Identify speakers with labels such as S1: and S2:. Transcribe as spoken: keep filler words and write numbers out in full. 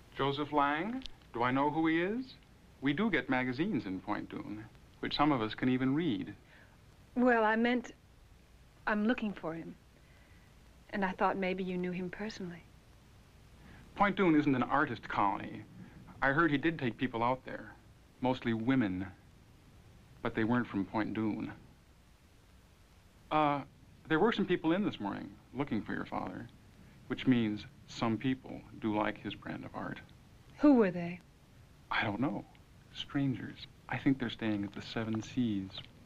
S1: Joseph Lang? Do I know who he is? We do get magazines in Point Dume, which some of us can even read.
S2: Well, I meant I'm looking for him. And I thought maybe you knew him personally.
S1: Point Dume isn't an artist colony. I heard he did take people out there, mostly women, but they weren't from Point Dume. Uh, there were some people in this morning looking for your father, which means some people do like his brand of art.
S2: Who were they?
S1: I don't know. Strangers. I think they're staying at the Seven Seas.